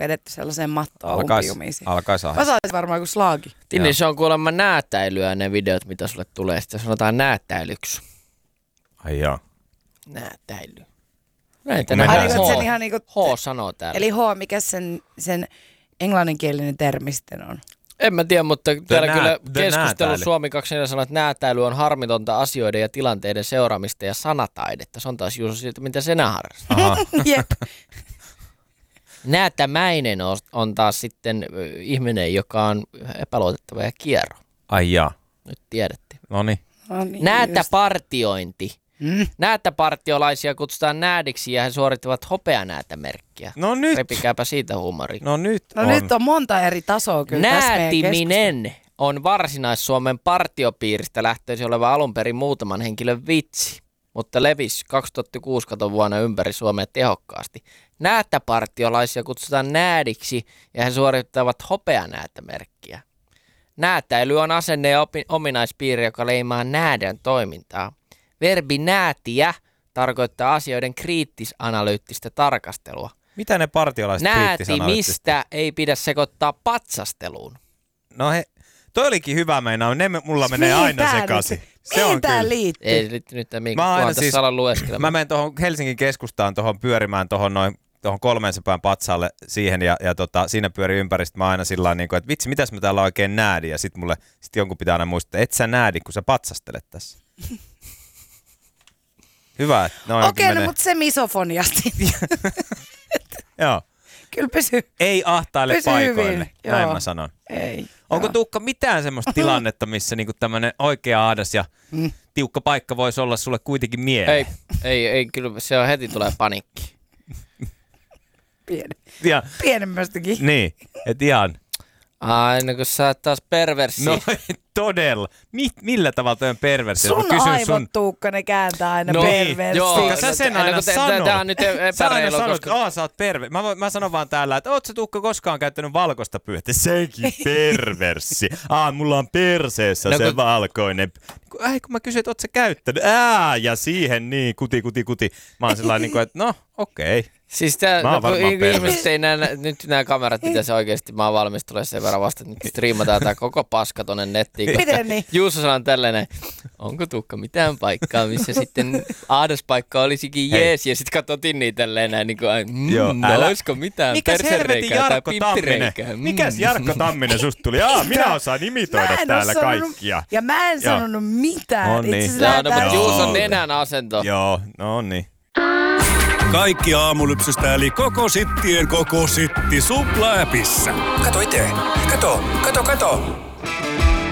vedetty sellaiseen mattoon umpiumisiin. Alkaisi Mä saisin varmaan kuin slaagi. Tinni, se on kuulemma näätäilyä ne videot, mitä sulle tulee. Sitten sanotaan näätäilyksi. Ai joo. Näätäily. H sanoo täällä. Eli H, mikä sen englanninkielinen termi sitten on? En mä tiedä, mutta täällä kyllä keskustelu Suomi 24 sanoo, että näätäily on harmitonta asioiden ja tilanteiden seuraamista ja sanataidetta. Se on taas juuri siitä, mitä sinä harrastat. Jep. Näätämäinen on taas sitten ihminen, joka on epäluotettava ja kierro. Ai jaa. Nyt tiedätte. Noniin. Näätäpartiointi. Näätäpartiolaisia kutsutaan näädiksi ja he suorittavat hopeanäätämerkkiä. No nyt. Repikääpä siitä huumoria. No nyt on monta eri tasoa kyllä. Näätiminen on Varsinais-Suomen partiopiiristä lähtöisin oleva alun perin muutaman henkilön vitsi, mutta levisi 2006 vuonna ympäri Suomea tehokkaasti. Näätäpartiolaisia kutsutaan näädiksi ja he suorittavat hopeanäätämerkkiä. Näätäily on asenne ja ominaispiirre, joka leimaa näädän toimintaa. Verbi näätiä tarkoittaa asioiden kriittis-analyyttistä tarkastelua. Mitä ne partiolaiset kriittis-analyyttistä? Näätimistä ei pidä sekoittaa patsasteluun. No toi olikin hyvä meinaa. Mulla menee aina sekaisin. Se on kyllä. Liittyy? Ei liittynyt mihinkään. Siis, mä menen tuohon Helsingin keskustaan pyörimään tuohon 300 patsaalle siihen ja siinä pyörii ympäristö. Mä aina sillä tavalla, että vitsi, mitäs mä täällä oikein näädin? Ja sit jonkun pitää aina muistaa, että et sä näädi, kun sä patsastelet tässä. Hyvä, että Okei, no mutta se misofoniasti. Joo. Kyllä pysyy. Ei ahtaile paikoille, hyvin. näin Joo. mä sanon. Ei. Onko Tuukka mitään semmoista tilannetta, missä niinku tämmönen oikea aadas ja tiukka paikka voisi olla sulle kuitenkin mieleen? Ei, kyllä se on heti tulee panikki. Pienemmästäkin. Niin, et ihan. Aina kun sä oot taas perversi. No todella. Millä tavalla toi on perversi? Sun aivot, Tuukka, ne kääntää aina perversi. Joo, sä sen aina sanot. Tää on nyt epäreilu. Sä aina sanot, että sä oot perversi. Mä sanon vaan täällä, että oot sä Tuukka koskaan käyttänyt valkoista pyyhettä? Sekin perversi. Mulla on perseessä se valkoinen. Kun mä kysyin, että oot sä käyttänyt? Ja siihen niin, kuti. Mä oon sellainen, että no okei. Siis ihmiset ei nyt nämä kamerat pitäisi oikeasti, mä oon valmis tulee sen verran vasta, että nyt striimataan tää koko paska tonne nettiin. Miten niin? Juuso sanoo tällainen, onko Tuukka mitään paikkaa, missä sitten ahdaspaikka olisikin jees, ja sit katsoo Tinniä tälleen näin, niin kuin, olisiko mitään persereikää tai pippireikää. Mikäs Jarkko Tamminen susta tuli? Minä osaan imitoida täällä kaikkia. Ja mä en sanonut mitään. No niin. Mutta Juuson nenän asento. Joo, no niin. Kaikki aamulypsystä eli koko sittien koko sitti Supla-appissa. Kato itse. Kato.